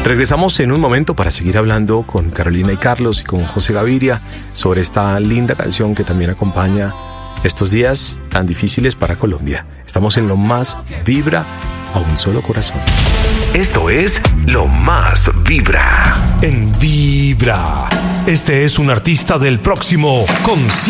Regresamos en un momento para seguir hablando con Carolina y Carlos y con José Gaviria sobre esta linda canción que también acompaña estos días tan difíciles para Colombia. Estamos en Lo Más Vibra a un solo corazón. Esto es Lo Más Vibra. En Vibra. Este es un artista del próximo concierto.